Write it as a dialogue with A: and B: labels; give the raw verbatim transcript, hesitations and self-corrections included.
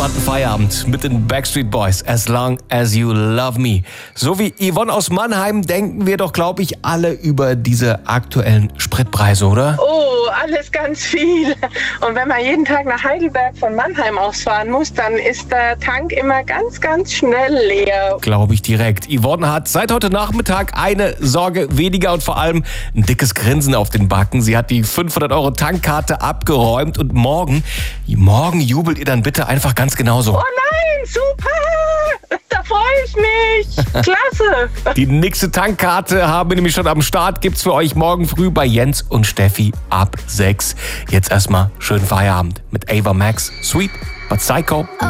A: entspannten Feierabend mit den Backstreet Boys. As long as you love me. So wie Yvonne aus Mannheim denken wir doch, glaube ich, alle über diese aktuellen Spritpreise, oder?
B: Oh, alles ganz viel. Und wenn man jeden Tag nach Heidelberg von Mannheim ausfahren muss, dann ist der Tank immer ganz, ganz schnell leer.
A: Glaube ich direkt. Yvonne hat seit heute Nachmittag eine Sorge weniger und vor allem ein dickes Grinsen auf den Backen. Sie hat die fünfhundert Euro Tankkarte abgeräumt und morgen, morgen jubelt ihr dann bitte einfach ganz genauso.
B: Oh nein, super! Da freue ich mich. Klasse.
A: Die nächste Tankkarte haben wir nämlich schon am Start. Gibt's für euch morgen früh bei Jens und Steffi ab sechs. Jetzt erstmal schönen Feierabend mit Ava Max. Sweet but Psycho.